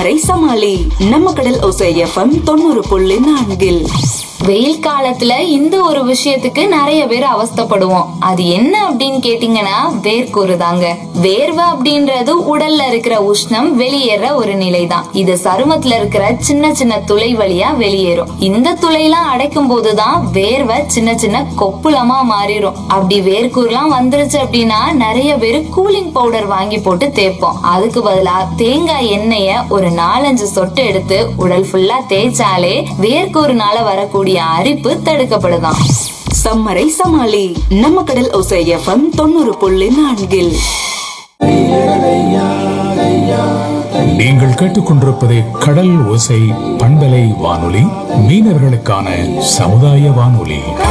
சம்மரை சமாளி நம்ம கடல் ஓசை எஃப்எம் 90.4. வெயில் காலத்துல இந்த ஒரு விஷயத்துக்கு நிறைய பேர் அவஸ்தைப்படுவோம். அது என்ன அப்படின்னு கேட்டீங்கன்னா வேர்க்கூறு தாங்க. வேர்வை அப்படின்றது உடல்ல இருக்கிற உஷ்ணம் வெளியேற ஒரு நிலைதான். இது சருமத்துல இருக்கிற சின்ன சின்ன துளை வழியா வெளியேறும். இந்த துளையெல்லாம் அடைக்கும் போதுதான் வேர்வை சின்ன சின்ன கொப்புளமா மாறிடும். அப்படி வேர்க்கூறுலாம் வந்துருச்சு அப்படின்னா நிறைய பேர் கூலிங் பவுடர் வாங்கி போட்டு தேய்ப்போம். அதுக்கு பதிலா தேங்காய் எண்ணெய ஒரு 4-5 சொட்டு எடுத்து உடல் ஃபுல்லா தேய்ச்சாலே வேர்க்கூறுனால வரக்கூடிய அரிப்பு தடுக்கப்படுதாம். சம்மரை சமாளி நம்ம கடல் ஓசை எஃப்எம் 90.4. நீங்கள் கேட்டுக்கொண்டிருப்பது கடல் ஓசை பண்பலை வானொலி, மீனவர்களுக்கான சமுதாய வானொலி.